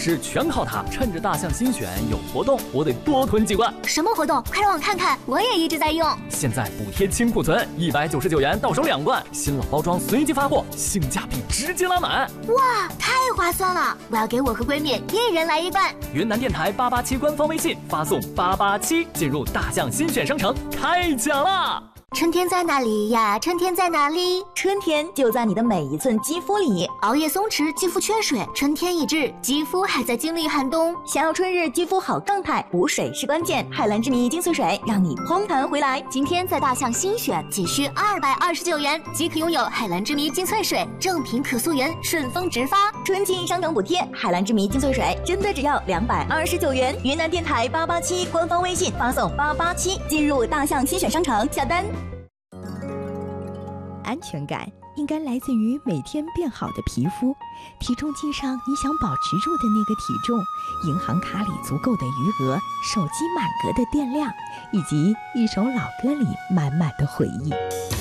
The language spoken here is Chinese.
吃全靠它。趁着大象新选有活动，我得多囤几罐。 什么活动？快让我看看，我也一直在用。 现在补贴清库存，199元到手2罐，新老包装随机发货，性价比直接拉满。 哇，太划算了！我要给我和闺蜜一人来1罐。 云南电台887官方微信发送887，进入大象新选商城开奖啦！ 春天在哪里呀？春天在哪里？ 春天就在你的每一寸肌肤里。 熬夜松弛，肌肤缺水，春天已至，肌肤还在经历寒冬。 想要春日肌肤好状态，补水是关键。海蓝之谜精粹水让你嘭弹回来。 今天在大象新选，仅需229元即可拥有海蓝之谜精粹水，正品可溯源，顺丰直发。 春季商城补贴，海蓝之谜精粹水真的只要229元。云南电台887官方微信发送887，进入大象新选商城下单。 安全感应该来自于每天变好的皮肤，体重计上你想保持住的那个体重，银行卡里足够的余额，手机满格的电量，以及一首老歌里满满的回忆。